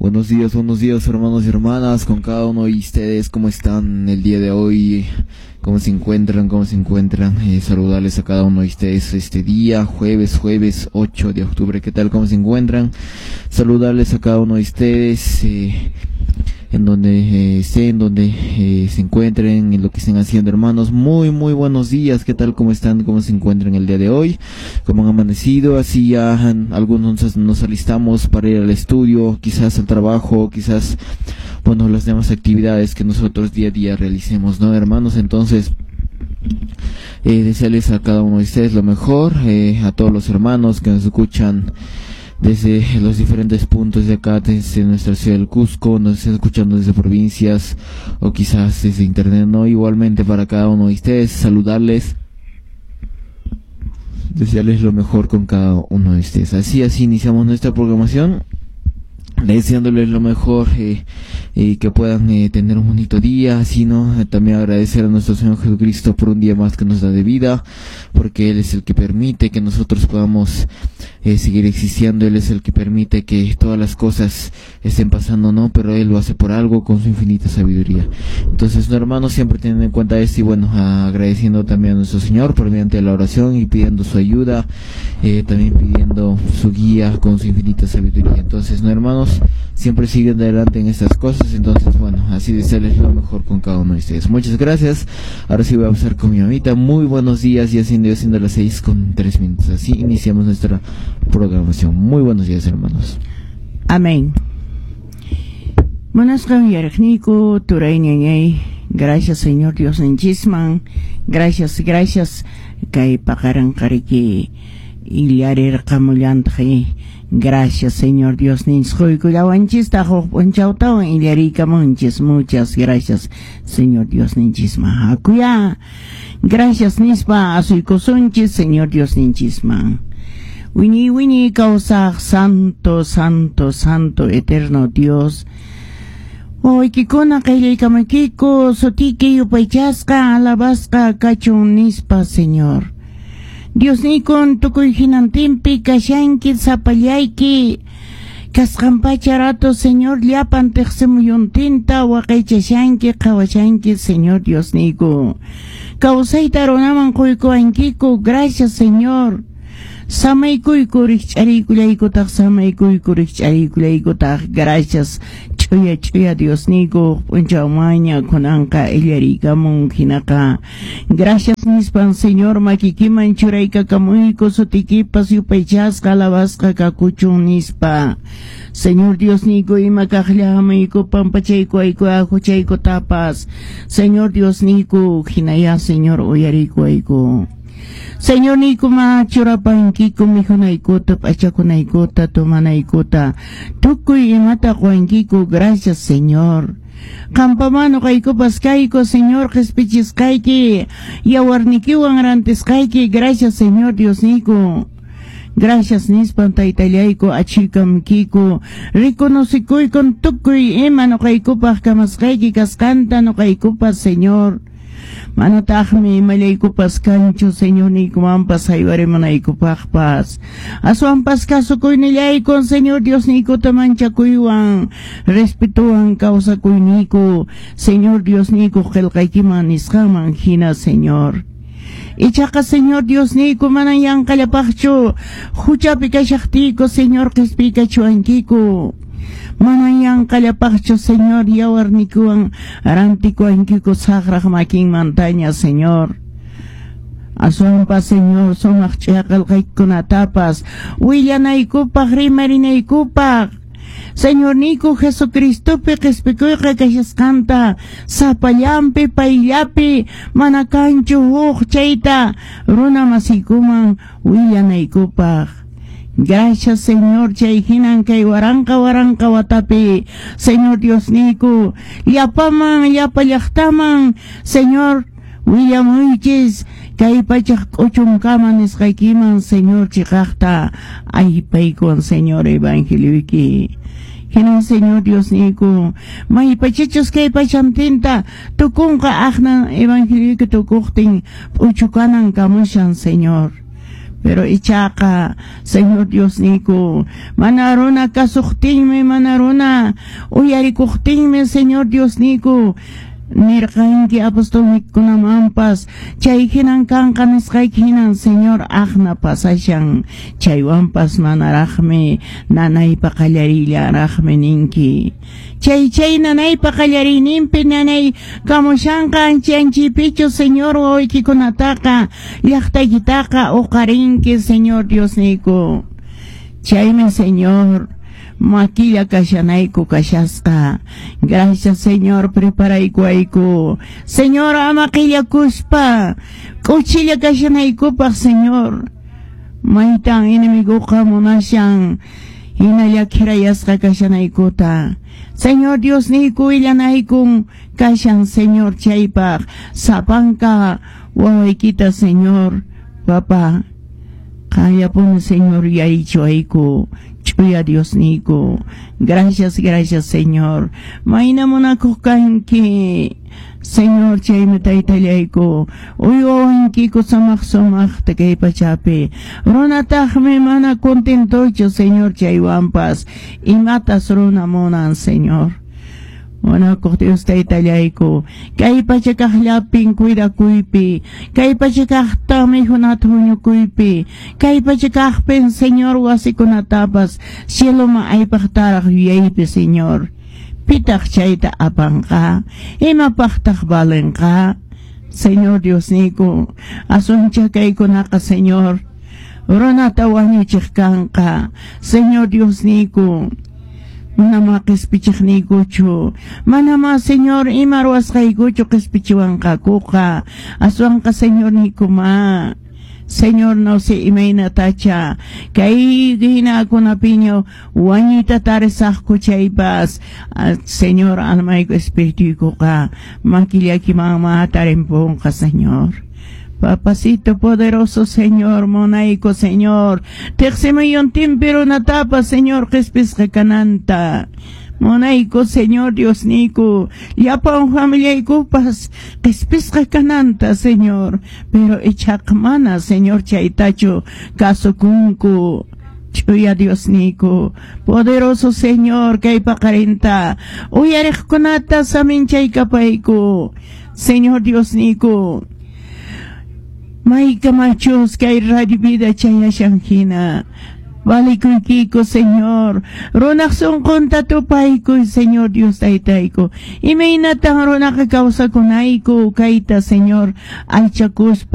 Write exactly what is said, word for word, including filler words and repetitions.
Buenos días, buenos días hermanos y hermanas, con cada uno de ustedes, ¿cómo están el día de hoy? ¿Cómo se encuentran? ¿Cómo se encuentran? Eh, saludarles a cada uno de ustedes este día, jueves, jueves ocho de octubre, ¿qué tal? ¿Cómo se encuentran? Saludarles a cada uno de ustedes, eh, en donde eh, estén, donde eh, se encuentren, en lo que estén haciendo, hermanos. Muy, muy buenos días, ¿qué tal? ¿Cómo están? ¿Cómo se encuentran el día de hoy? ¿Cómo han amanecido? Así ya algunos nos alistamos para ir al estudio, quizás al trabajo, quizás, bueno, las demás actividades que nosotros día a día realicemos, ¿no, hermanos? Entonces, eh, desearles a cada uno de ustedes lo mejor, eh, a todos los hermanos que nos escuchan desde los diferentes puntos de acá, desde nuestra ciudad del Cusco, nos están escuchando desde provincias o quizás desde internet, ¿no? Igualmente para cada uno de ustedes, saludarles, desearles lo mejor con cada uno de ustedes. Así, así iniciamos nuestra programación, deseándoles lo mejor, eh, y que puedan eh, tener un bonito día, así, ¿no? Eh, también agradecer a nuestro Señor Jesucristo por un día más que nos da de vida, porque Él es el que permite que nosotros podamos eh, seguir existiendo. Él es el que permite que todas las cosas estén pasando, ¿no? Pero Él lo hace por algo, con su infinita sabiduría. Entonces, no, hermanos, siempre teniendo en cuenta esto y bueno, agradeciendo también a nuestro Señor por mediante la oración y pidiendo su ayuda, eh, también pidiendo su guía con su infinita sabiduría. Entonces, no, hermanos, siempre siguen adelante en estas cosas. Entonces, bueno, así desearles lo mejor con cada uno de ustedes. Muchas gracias. Ahora sí voy a pasar con mi mamita. Muy buenos días, y haciendo, haciendo las seis con tres minutos. Así iniciamos nuestra programación. Muy buenos días, hermanos. Amén. Buenas Nico, gracias, Señor Dios en Chisman. Gracias, gracias. Kay pakaran kariki iliarir kamulantri. Gracias, Señor Dios ninskoy kulawanchis tajo ponchauta iliarika monchis. Muchas gracias, Señor Dios ninchisma. Akuya. Gracias nispa asuikosonchis, Señor Dios ninchisma. Wini wini causa santo, santo, santo, eterno Dios. Hoy kikona kailay kamakiko sotiki upaychaska alabasca kachun nispa, Señor. Dios nikon tukuy hinantimpi kashanki sapallayki kasqampacharato, Señor, llapan teqsimuyuntinta waqaychashanki qawashanki, Señor Dios niku. Kawsayta runaman quykuankiku. Gracias, Señor. Samaykuykun rikch'ariykullaykutaq, samaykuykun rikch'ariykullaykutaq. Gracias. Chuya chuya Dios niku punchawmaña kunanqa illariykamun hinaka. Gracias nispan, Señor, makikiman churaykakamuyku sutikipas yupaychasqa alabasqa kakuchun nispa. Señor Dios niku ima kaqllamayku pampachayku ayku ajuchayku tapas. Señor Dios niku hinaya, Señor, uyariyku ayku. Señor niku ma churapankiku mijunaykota p'achakunaykota tumanaykota tukuy imata quwankiku. Gracias, Señor. Qampamano kaykupas kayku, Señor, qhispichisqayki yawarnikiwan rantisqayki. Gracias, Señor Dios niku. Gracias nispan taytallayku achikamkiku riconosikuyku tukuy ima nuqaykupaq kamasqayki kasqanta nuqaykupas, Señor. Manataqmi imallaykupas kanchu, Señor, nikumanpas haywarimunaykupaqpas. Aswanpas kasukuynillayku, Señor Dios nikuta manchakuywan respetuwan kawsakuyniku, Señor Dios niku qillqaykiman nisqaman hina, Señor. Ichaqa, Señor Dios niku manan yanqallapaqchu huchapi kashaqtiku, Señor, qhispikachuwankiku. Manan yanqallapaqchu, Señor, yawarnikuwan rantikuwankiku saqraq makin montaña, Señor. Aswanpas, Señor, sumaq ch'iqalqaykunatapas willanaykupaq rimarinaykupaq, Señor niku Jesucristopi qhispikuyqa kashasqanta sapallampi payllapi mana kanchu huq chayta runa masiykuman willanaykupaq. Gracias, Señor, chay hinan kay waranqa waranqa watapi, Señor Dios niku llapaman llapa llaqtaman, Señor, willamuychis kay pachaq k'uchunkaman nisqaykiman, Señor, chiqaqta aypaykun, Señor, evangelioyki. Hinan, Señor Dios niku may pachachus kay pachantinta tukunqa aqnan evangelioyki tukuqtin p'uchukanan kamushan, Señor. pero ichaqa Señor Dios niku manaruna kasuqtinmi manaruna uyarikuqtinmi Señor Dios niku nirqanki apostolnikunamampas chay hinan kanqa nisqaykihinan Señor aqna pasashan chaywanpas manaraqmi nanaypa qallarillaraqmi ninki chay chay nanaypa qallariyninpi nanay kamushanqa anchi anchipichu Señor wawaykikunataqa llaqtaykitaqa uqarinki Señor Dios niku chaymi Señor maquilla kashanayku kashasqa gracias Señor preparaykuayku Señor amaquilla kuspa kuchilla kashanaykupaq Señor maytan enemigoqa munashan hinalla kirayasqa kashanaykuta Señor Dios niku willanaykun kashan Señor chaypaq sapanka wawaykita Señor Papa qayapuni Señor yarichuayku chuya Dios niku gracias gracias Señor mayna munakuqkanki Señor chaymi taytallayku uywawankiku samaq sumaqta kay pachapi runataqmi mana contentochu Señor chaywanpas imatas runa munan Señor Wanakuq Dios taytallayku kay pachakaqllapin cuidakuypi kay pachakaqtami hunata huñukuypi kay pachakaqpin Señor wasikunatapas cieloma aypaqtaraq yuyaypi Señor pitaq chayta apanqa imapaqtaq balenqa Señor Dios niku asuncha kaykunaqa Señor runata wañuchiqkanqa Señor Dios niku manama qispichiqniykuchu manama Señor imarwasqaykuchu qispichiwanqakuqa aswanqa Señor nikuma Señor no sé imaynatacha kay hinakunapiño wañita tarisaqku chaypas Señor almayku espirituikuqa makillakiman matarimpunqa Señor Papacito poderoso Señor, monaico Señor, texemayon timpero natapa Señor, qispis cananta. Monaico Señor Dios niku, yapon familia y cupas, qispis cananta Señor, pero echakmana Señor chaitacho, caso kunku. Chuya Dios niku, poderoso Señor, kay pakarenta, uyarek kunata samin chay kapaiku, Señor Dios niku. Maika machos kay radio vida chaya shanghina. Balikuykiko, Señor. Ronak sungkon tatupayko, Señor Dios taytayko. Imaynatang ronak kausa kunayko, kaita, Señor. Alchakus